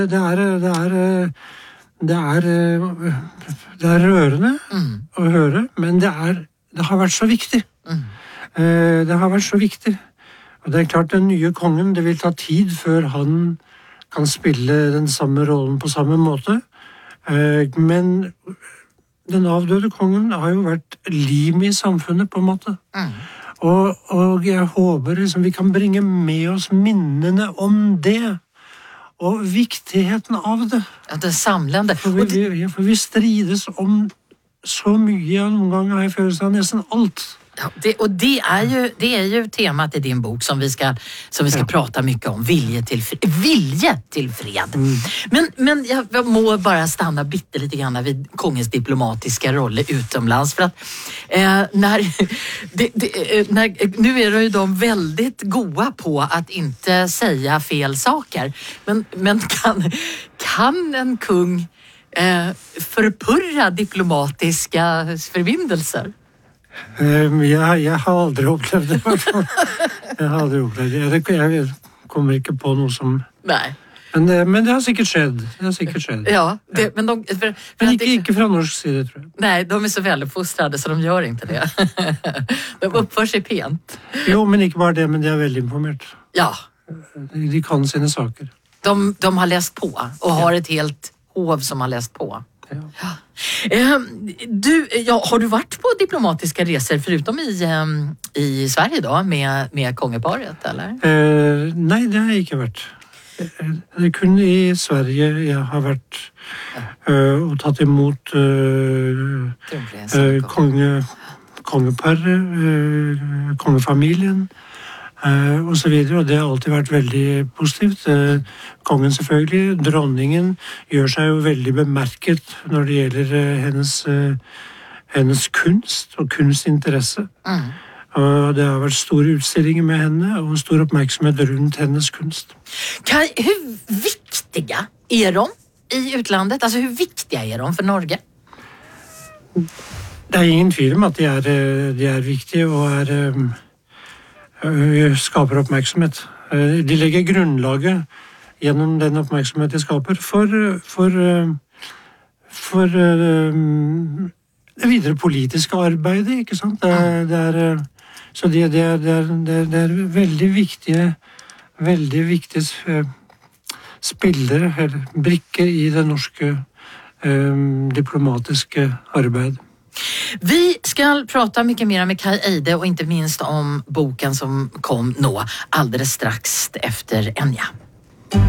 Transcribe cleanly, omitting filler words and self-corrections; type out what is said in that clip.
Det er rørende å høre, men det har vært så viktig. Det har vært så viktig. Og det er klart, den nye kongen, det vil ta tid før han kan spille den samme rollen på samme måte. Men den avdøde kongen har jo vært lim i samfunnet, på en måte. Og jeg håper liksom vi kan bringe med oss minnene om det. Og viktigheten av det. Ja, det samlende. For vi strides om så mye, og noen ganger har jeg følelsen av nesten alt. Ja, det är ju temat i din bok som vi ska prata mycket om, vilje till fred. Men jag må bara stanna bitte lite grann vid kongens diplomatiska roll utomlands för att nu är ju de väldigt goda på att inte säga fel saker. Men kan en kung förpurra diplomatiska förbindelser? Jeg har aldri opplevd det, i hvert fall. Jeg kommer ikke på noe som... Nei. Men det har sikkert skjedd. Ja, men ikke fra norsk side, tror jeg. Nej, de är så väluppfostrade så de gör inte det. De uppför sig pent. Jo, men ikke bare det, men de er veldig informert. Ja. De kan sine saker. De har läst på och har ett helt hov som har läst på. Ja. Har du varit på diplomatiska resor förutom i Sverige då med kongeparet eller? Nei, det har jeg ikke vært. Det er kun i Sverige jeg har vært og tatt imot kongeparet, kongefamilien og så videre, og det har alltid vært veldig positivt. Kongen selvfølgelig, dronningen gjør seg jo veldig bemerket når det gjelder hennes kunst og kunstinteresse. Og det har vært store utstillinger med henne og stor oppmerksomhet rundt hennes kunst. Hur viktiga är de i utlandet? Alltså hur viktiga är de för Norge? Det er ingen tvil om at de er viktige og skaper oppmerksomhet. De legger grunnlaget gjennom den oppmerksomhet de skaper for det videre politiske arbeidet, ikke sant? Så det er veldig viktige spillere, eller brikker i det norske diplomatiske arbeidet. Vi ska prata mycket mer med Kai Eide och inte minst om boken som kom nå alldeles strax efter Enya.